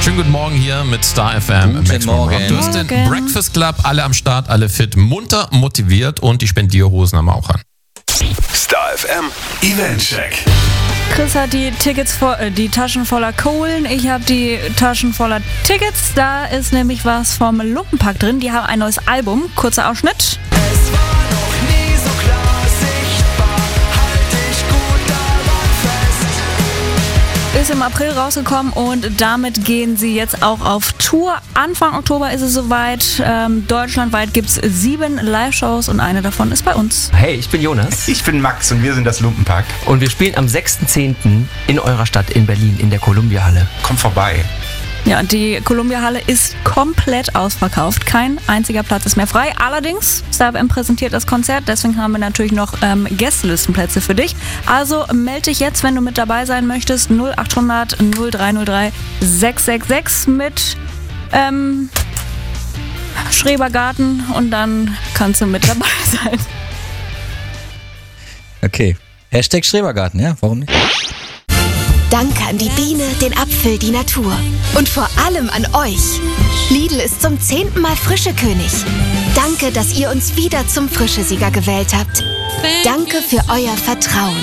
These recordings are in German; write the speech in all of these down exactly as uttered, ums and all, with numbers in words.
Schönen guten Morgen hier mit Star F M. Guten Max Morgen. Rock. Du hast den Breakfast Club, alle am Start, alle fit, munter, motiviert und die Spendierhosen haben wir auch an. Star F M Eventcheck. Chris hat die Tickets vo- äh, die Taschen voller Kohlen, ich habe die Taschen voller Tickets. Da ist nämlich was vom Lumpenpack drin. Die haben ein neues Album, kurzer Ausschnitt. Es war noch nie so klar sichtbar, halt dich gut daran fest. Ist im April rausgekommen und damit gehen sie jetzt auch auf Tour. Anfang Oktober ist es soweit. Ähm, deutschlandweit gibt es sieben Live-Shows und eine davon ist bei uns. Hey, ich bin Jonas Ich bin Max und wir sind das Lumpenpack. und wir spielen am sechsten zehnten in eurer Stadt in Berlin in der Columbia-Halle. Komm vorbei. Ja, die Columbia-Halle ist komplett ausverkauft. Kein einziger Platz ist mehr frei. Allerdings, Star F M präsentiert das Konzert, deswegen haben wir natürlich noch ähm, Gästelistenplätze für dich. Also melde dich jetzt, wenn du mit dabei sein möchtest. null acht hundert null drei null drei sechs sechs sechs mit ähm, Schrebergarten und dann kannst du mit dabei sein. Okay. Hashtag Schrebergarten, ja? Warum nicht? Danke an die Biene, den Apfel, die Natur. Und vor allem an euch. Lidl ist zum zehnten Mal Frischekönig. Danke, dass ihr uns wieder zum Frischesieger gewählt habt. Danke für euer Vertrauen.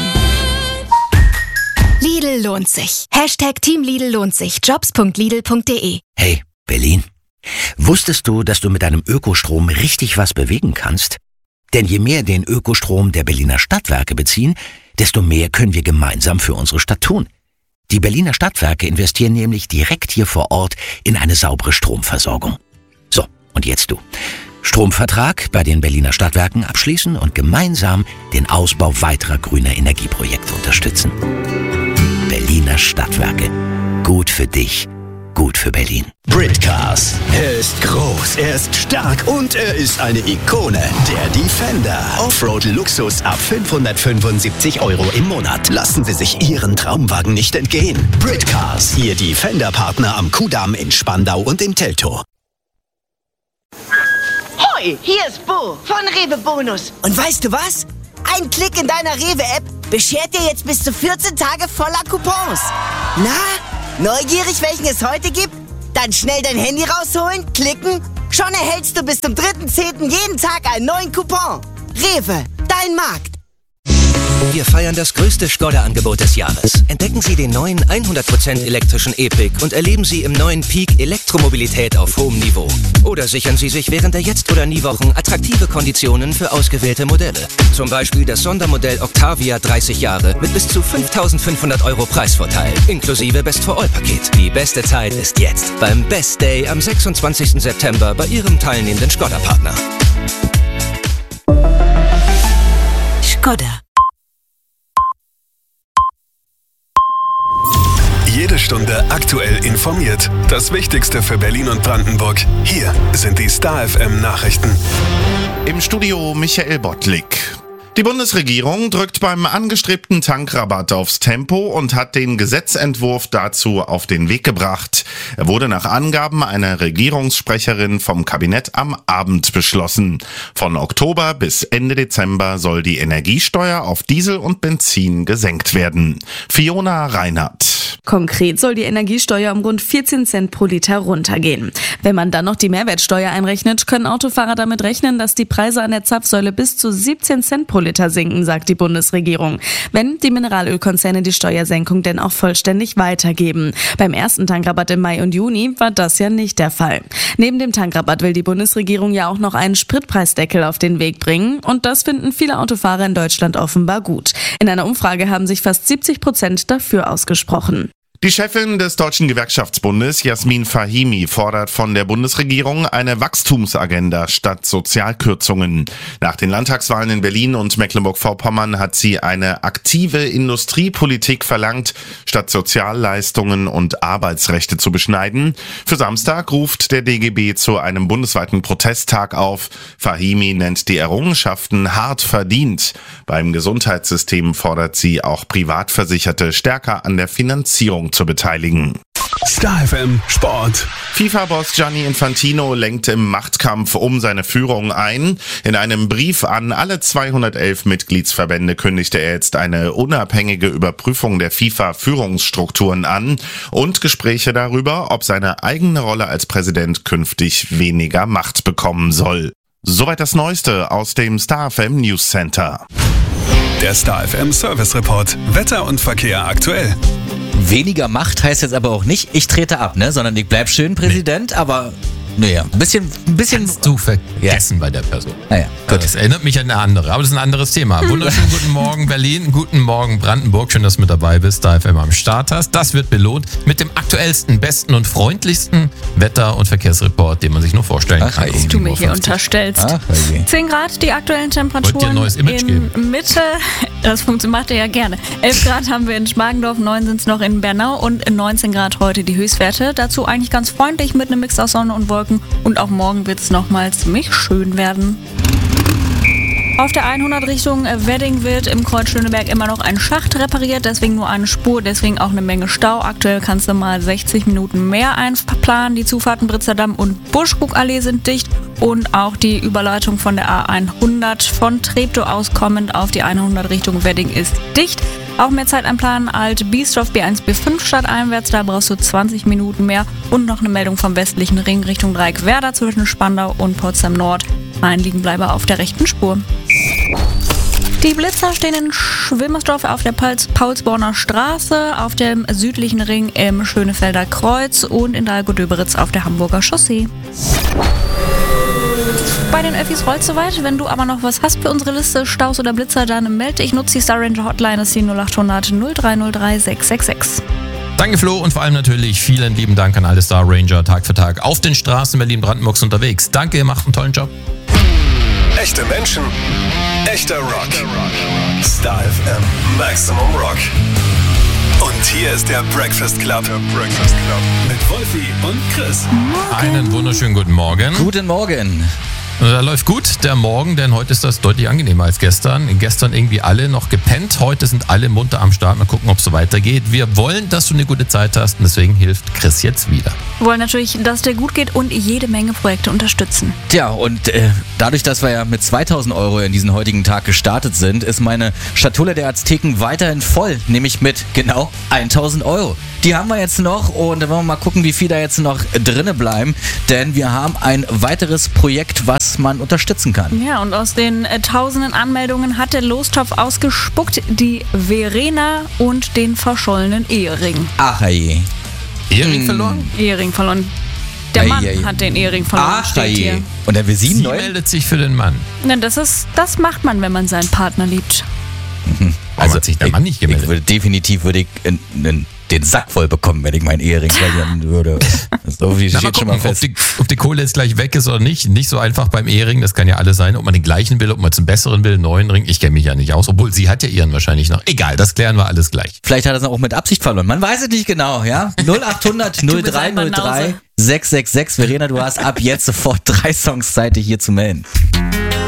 Lidl lohnt sich. Hashtag Team Lidl lohnt sich. jobs punkt lidl punkt de. Hey, Berlin. Wusstest du, dass du mit deinem Ökostrom richtig was bewegen kannst? Denn je mehr den Ökostrom der Berliner Stadtwerke beziehen, desto mehr können wir gemeinsam für unsere Stadt tun. Die Berliner Stadtwerke investieren nämlich direkt hier vor Ort in eine saubere Stromversorgung. So, und jetzt du. Stromvertrag bei den Berliner Stadtwerken abschließen und gemeinsam den Ausbau weiterer grüner Energieprojekte unterstützen. Berliner Stadtwerke. Gut für dich. Gut für Berlin. Britcars. Er ist groß, er ist stark und er ist eine Ikone. Der Defender. Offroad-Luxus ab fünfhundertfünfundsiebzig Euro im Monat. Lassen Sie sich Ihren Traumwagen nicht entgehen. Britcars. Ihr Defender-Partner am Kudamm in Spandau und in Teltow. Hoi, hier ist Bo von Rewe Bonus. Und weißt du was? Ein Klick in deiner Rewe-App beschert dir jetzt bis zu vierzehn Tage voller Coupons. Na? Neugierig, welchen es heute gibt? Dann schnell dein Handy rausholen, klicken. Schon erhältst du bis zum dritten zehnten jeden Tag einen neuen Coupon. Rewe, dein Markt. Wir feiern das größte Skoda-Angebot des Jahres. Entdecken Sie den neuen hundert Prozent elektrischen E-Pick und erleben Sie im neuen Peak Elektromobilität auf hohem Niveau. Oder sichern Sie sich während der Jetzt- oder Nie-Wochen attraktive Konditionen für ausgewählte Modelle. Zum Beispiel das Sondermodell Octavia dreißig Jahre mit bis zu fünftausendfünfhundert Euro Preisvorteil, inklusive Best-for-All-Paket. Die beste Zeit ist jetzt beim Best Day am sechsundzwanzigsten September bei Ihrem teilnehmenden Skoda-Partner. Skoda. Jede Stunde aktuell informiert. Das Wichtigste für Berlin und Brandenburg. Hier sind die Star F M Nachrichten. Im Studio Michael Bottlik. Die Bundesregierung drückt beim angestrebten Tankrabatt aufs Tempo und hat den Gesetzentwurf dazu auf den Weg gebracht. Er wurde nach Angaben einer Regierungssprecherin vom Kabinett am Abend beschlossen. Von Oktober bis Ende Dezember soll die Energiesteuer auf Diesel und Benzin gesenkt werden. Fiona Reinhardt. Konkret soll die Energiesteuer um rund vierzehn Cent pro Liter runtergehen. Wenn man dann noch die Mehrwertsteuer einrechnet, können Autofahrer damit rechnen, dass die Preise an der Zapfsäule bis zu siebzehn Cent pro Liter sinken, sagt die Bundesregierung. Wenn die Mineralölkonzerne die Steuersenkung denn auch vollständig weitergeben. Beim ersten Tankrabatt im Mai und Juni war das ja nicht der Fall. Neben dem Tankrabatt will die Bundesregierung ja auch noch einen Spritpreisdeckel auf den Weg bringen. Und das finden viele Autofahrer in Deutschland offenbar gut. In einer Umfrage haben sich fast siebzig Prozent dafür ausgesprochen. Die Chefin des Deutschen Gewerkschaftsbundes, Jasmin Fahimi, fordert von der Bundesregierung eine Wachstumsagenda statt Sozialkürzungen. Nach den Landtagswahlen in Berlin und Mecklenburg-Vorpommern hat sie eine aktive Industriepolitik verlangt, statt Sozialleistungen und Arbeitsrechte zu beschneiden. Für Samstag ruft der D G B zu einem bundesweiten Protesttag auf. Fahimi nennt die Errungenschaften hart verdient. Beim Gesundheitssystem fordert sie auch Privatversicherte stärker an der Finanzierung zu beteiligen. Star F M Sport. FIFA-Boss Gianni Infantino lenkt im Machtkampf um seine Führung ein. In einem Brief an alle zweihundertelf Mitgliedsverbände kündigte er jetzt eine unabhängige Überprüfung der FIFA-Führungsstrukturen an und Gespräche darüber, ob seine eigene Rolle als Präsident künftig weniger Macht bekommen soll. Soweit das Neueste aus dem Star F M News Center. Der Star F M Service Report. Wetter und Verkehr aktuell. Weniger Macht heißt jetzt aber auch nicht, ich trete ab, ne? Sondern ich bleib schön Präsident, nee. aber naja, ein bisschen, ein bisschen. Kannst du vergessen ja. bei der Person. Naja, gut. Das erinnert mich an eine andere, aber das ist ein anderes Thema. Wunderschönen guten Morgen Berlin, guten Morgen Brandenburg. Schön, dass du mit dabei bist, da F M am Start hast. Das wird belohnt mit dem aktuellsten, besten und freundlichsten Wetter- und Verkehrsreport, den man sich nur vorstellen Ach, kann. Was du mir hier unterstellst. Ach, zehn Grad die aktuellen Temperaturen. Wollt ihr ein neues Image in geben? Mitte. Das funktioniert, macht ihr ja gerne. elf Grad haben wir in Schmargendorf, neun sind es noch in Bernau und neunzehn Grad heute die Höchstwerte. Dazu eigentlich ganz freundlich mit einem Mix aus Sonne und Wolken und auch morgen wird es nochmal ziemlich schön werden. Auf der hundert Richtung Wedding wird im Kreuz Schöneberg immer noch ein Schacht repariert, deswegen nur eine Spur, deswegen auch eine Menge Stau. Aktuell kannst du mal sechzig Minuten mehr einplanen. Die Zufahrten Britzerdamm und Buschkuckallee sind dicht und auch die Überleitung von der A hundert von Treptow aus kommend auf die hundert Richtung Wedding ist dicht. Auch mehr Zeit einplanen, Alt Biesdorf B eins B fünf stadteinwärts, da brauchst du zwanzig Minuten mehr. Und noch eine Meldung vom westlichen Ring Richtung Dreieckwerder zwischen Spandau und Potsdam Nord. Ein Liegenbleiber auf der rechten Spur. Die Blitzer stehen in Wilmersdorf auf der Paulsborner Straße, auf dem südlichen Ring im Schönefelder Kreuz und in Dahlgow-Döberitz auf der Hamburger Chaussee. Bei den Öffis rollt soweit. Wenn du aber noch was hast für unsere Liste, Staus oder Blitzer, dann melde dich. Nutze die Star Ranger Hotline, das ist die null acht hundert null drei null drei sechs sechs sechs. Danke Flo und vor allem natürlich vielen lieben Dank an alle Star Ranger Tag für Tag auf den Straßen Berlin-Brandenburgs unterwegs. Danke, ihr macht einen tollen Job. Echte Menschen, echter Rock. Star F M Maximum Rock. Und hier ist der Breakfast Club. Der Breakfast Club. Mit Wolfi und Chris. Morgen. Einen wunderschönen guten Morgen. Guten Morgen. Da läuft gut der Morgen, denn heute ist das deutlich angenehmer als gestern. Gestern irgendwie alle noch gepennt, heute sind alle munter am Start. Mal gucken, ob es so weitergeht. Wir wollen, dass du eine gute Zeit hast und deswegen hilft Chris jetzt wieder. Wir wollen natürlich, dass es dir gut geht und jede Menge Projekte unterstützen. Tja, und äh, dadurch, dass wir ja mit zweitausend Euro in diesen heutigen Tag gestartet sind, ist meine Schatulle der Azteken weiterhin voll, nämlich mit genau tausend Euro. Die haben wir jetzt noch und da wollen wir mal gucken, wie viel da jetzt noch drinne bleiben, denn wir haben ein weiteres Projekt, was man unterstützen kann. Ja, und aus den äh, tausenden Anmeldungen hat der Lostopf ausgespuckt die Verena und den verschollenen Ehering. Ach je. Ehering hm. verloren? Ehering verloren. Der Ei, Mann ei. hat den Ehering verloren, Ach steht je. hier. Und der will sieben Sie neu? meldet sich für den Mann. Nein, das ist, das macht man, wenn man seinen Partner liebt. Mhm. Also hat sich der ich, Mann nicht gemeldet. Ich würde, definitiv würde ich in, in, den Sack voll bekommen, wenn ich meinen Ehering verlieren würde. So viel Na, mal steht schon gucken, mal ob fest. die, ob die Kohle jetzt gleich weg ist oder nicht. Nicht so einfach beim Ehering, das kann ja alles sein. Ob man den gleichen will, ob man jetzt einen besseren will, einen neuen Ring. Ich kenne mich ja nicht aus, obwohl sie hat ja ihren wahrscheinlich noch. Egal, das klären wir alles gleich. Vielleicht hat er es auch mit Absicht verloren. Man weiß es nicht genau, ja? null acht hundert null drei null drei sechs sechs sechs. Verena, du hast ab jetzt sofort drei Songs Zeit, dich hier zu melden.